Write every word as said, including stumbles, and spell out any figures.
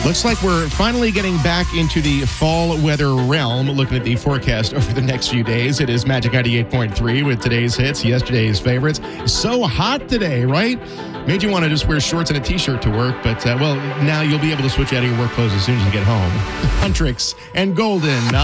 Looks like we're finally getting back into the fall weather realm. Looking at the forecast over the next few days, it is Magic ninety-eight point three with today's hits, yesterday's favorites. So hot today, right? Made you want to just wear shorts and a t-shirt to work, but, uh, well, now you'll be able to switch out of your work clothes as soon as you get home. Huntrix and Golden.